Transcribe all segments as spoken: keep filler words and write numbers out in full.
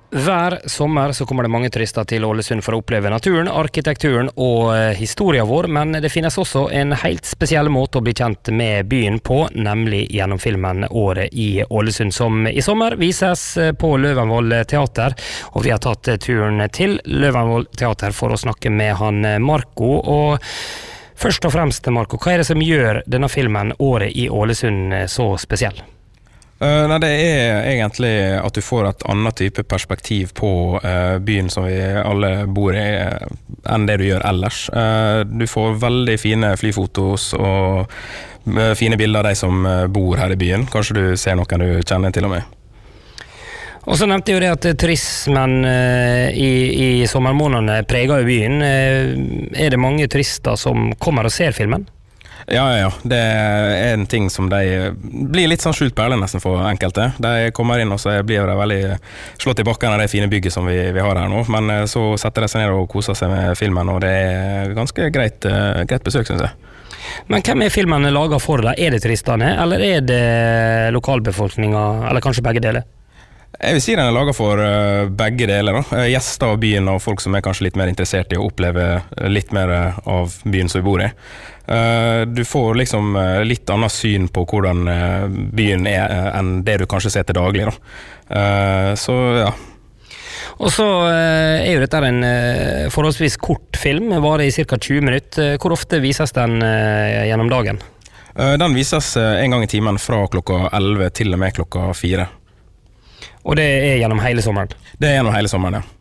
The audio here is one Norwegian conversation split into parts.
Hver sommer så kommer det mange turister til Ålesund for å oppleve naturen, arkitekturen og historien vår, men det finnes også en helt spesiell måte å bli kjent med byen på, nemlig gjennom filmen Året i Ålesund, som i sommer vises på Løvenvoll Teater. Og vi har tatt turen til Løvenvoll Teater for å snakke med han Marco. Og først og fremst, Marco, hva er det som gjør denne filmen Året i Ålesund så spesiell? Uh, nei, det er egentlig at du får et annet type perspektiv på uh, byen som vi alle bor i, uh, enn det du gjør ellers. Uh, du får veldig fine flyfotos og uh, fine bilder av de som uh, bor her i byen. Kanskje du ser noen du kjenner til og med. Og så nevnte jeg jo det at turismen uh, i, i sommermånedene preger byen. Uh, er det mange turister som kommer og ser filmen? Ja, ja, ja. Det er en ting som de blir litt sånn skjult perle nesten for enkelte. De kommer inn og så blir de veldig slått i bakken av det fine bygget som vi, vi har her nå. Men så setter de seg ned og koser seg med filmen, og det er ganske greit, greit besøk, synes jeg. Men hvem er filmen laget for deg? Er det turistene, eller er det lokalbefolkningen, eller kanskje begge deler? Jeg vil si den er laget for begge deler. Da. Gjester av byen og folk som er kanskje litt mer interessert i å oppleve litt mer av byen som vi bor i. Du får liksom litt annet syn på hvordan byen er enn det du kanskje ser til daglig. Da. Så ja. Og så er jo dette en forholdsvis kort film, varer i cirka tjue minutter. Hvor ofte vises den gjennom dagen? Den vises en gang i timen fra klokka elleve til og med klokka fire. Og det er gjennom hele sommeren? Det er gjennom hele sommeren, ja.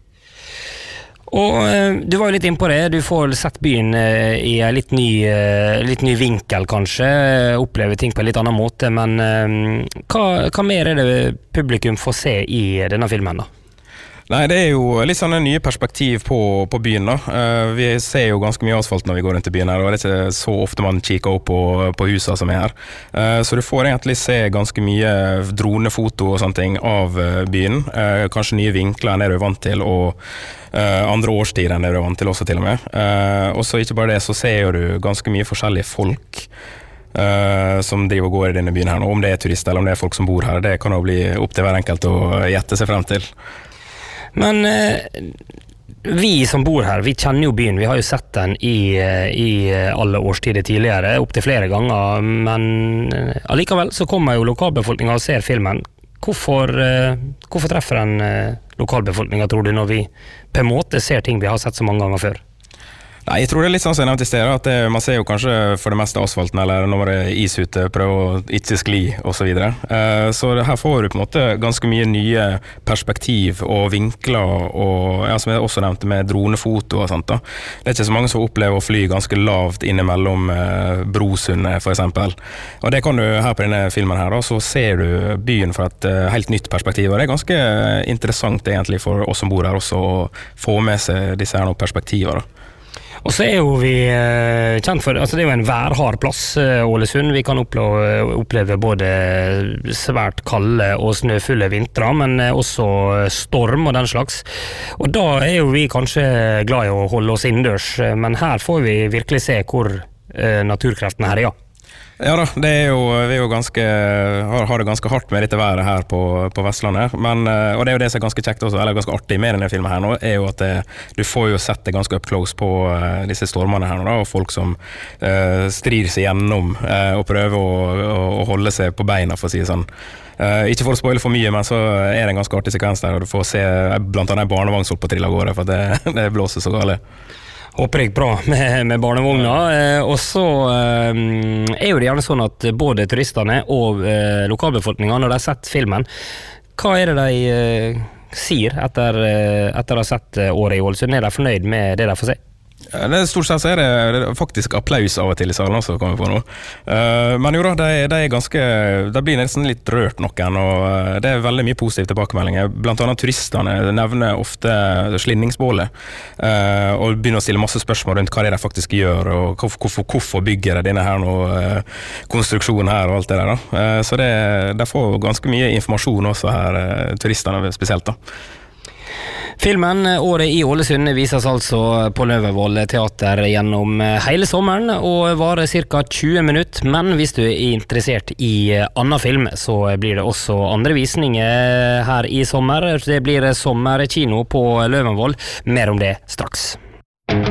Og uh, du var jo litt inne på det, du får sett byen uh, i en litt ny, uh, litt ny vinkel kanskje, uh, oppleve ting på en litt annen måte, men uh, hva, hva mer er det publikum får se i denne filmen da? Nei, det er jo litt sånne nye perspektiv på, på byen da. Uh, vi ser jo ganske mye asfalt når vi går rundt i byen her, og det er ikke så ofte man kikker opp på, på husene som er her. Uh, så du får egentlig se ganske mye dronefoto og sånne ting av uh, byen. Uh, kanskje nye vinkler enn det du er vant til, og uh, andre årstider enn det du er vant til også til og med. Uh, og så ikke bare det, så ser du ganske mye forskjellige folk uh, som driver og går i denne byen her nå. Om det er turister eller om det er folk som bor her, det kan jo bli opp til hver enkelt å gjette seg frem til. Men eh, vi som bor her, vi kjenner jo byen, vi har jo sett den i, i alle årstider tidligere, opp til flere ganger, men eh, allikevel så kommer jo lokalbefolkningen og ser filmen. Hvorfor, eh, hvorfor treffer den eh, lokalbefolkningen, tror du, når vi på en måte ser ting vi har sett så mange ganger før? Nei, jeg tror det er litt sånn som jeg nevnte i stedet, at det, man ser jo kanskje for det meste asfalten, eller når det er is ute, prøve å ikke skli, og så videre. Uh, så her får du på en måte ganske mye nye perspektiv og vinkler, og ja, som jeg også nevnte med dronefoto og sånt da. Det er ikke så mange som opplever å fly ganske lavt innimellom uh, Brosundet, for eksempel. Og det kan du her på denne filmen her da, så ser du byen fra et uh, helt nytt perspektiv, og det er ganske interessant egentlig for oss som bor her også, å få med seg disse her noen perspektiver da. Og så er jo vi eh, kjent for, altså det er jo en værhard plass, eh, Ålesund. Vi kan oppleve, oppleve både svært kalde og snøfulle vintre, men eh, også storm og den slags. Og da er jo vi kanskje glad i å holde oss innendørs, men her får vi virkelig se hvor eh, naturkreftene her er, ja. Ja da, det er jo, vi er jo ganske, har, har det ganske hardt med dette været her på, på Vestlandet, men, og det er jo det som er ganske kjekt også, eller ganske artig med denne filmen her nå, er jo at det, du får jo sett det ganske up close på uh, disse stormene her nå da, og folk som uh, strir seg gjennom uh, og prøver å, å, å holde seg på beina, for å si det sånn. Uh, ikke for å spoile for mye, men så er det en ganske artig sekvens der, og du får se blant annet en barnevognshopp på trill av gårde, for det, det blåser så gale. Håper det gikk bra med, med barnevogna, eh, og så eh, er jo det gjerne sånn at både turistene og eh, lokalbefolkningen, når de har sett filmen, hva er det de eh, sier etter, eh, etter å ha sett Året i Ålesund? Er de fornøyd med det de får se? Det er stort sett så er det, det er faktisk applaus av og til i salen også, kommer vi på nå. Uh, men jo da, det, det er ganske, det blir nesten litt rørt noen, og uh, det er veldig mye positive tilbakemeldinger. Blant annet turistene nevner ofte slinningsbålet, uh, og begynner å stille masse spørsmål rundt hva det er de faktisk gjør, og hvorfor, hvorfor bygger de denne her nå, uh, konstruksjonen her og alt det der da. Uh, så det, de får ganske mye informasjon også her, uh, turistene spesielt da. Filmen Året i Ålesund vises altså på Løvenvoll teater gjennom hele sommeren og varer ca. tjue minutter, men hvis du er interessert i annen film, så blir det også andre visninger her i sommer. Det blir sommerkino på Løvenvoll. Mer om det straks.